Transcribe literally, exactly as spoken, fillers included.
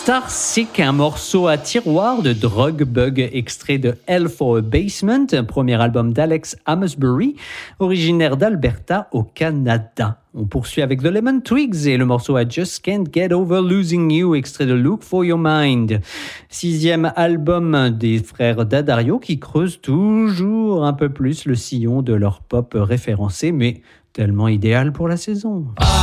Star Sick, un morceau à tiroir de Drug Bug, extrait de Hell for a Basement, un premier album d'Alex Amesbury, originaire d'Alberta au Canada. On poursuit avec The Lemon Twigs et le morceau I Just Can't Get Over Losing You, extrait de Look for Your Mind. Sixième album des frères D'Addario qui creusent toujours un peu plus le sillon de leur pop référencé, mais tellement idéal pour la saison.